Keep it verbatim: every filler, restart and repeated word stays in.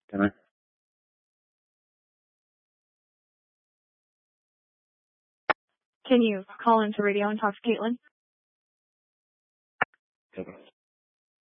تمام. Can you call into radio and talk to Caitlin? تمام.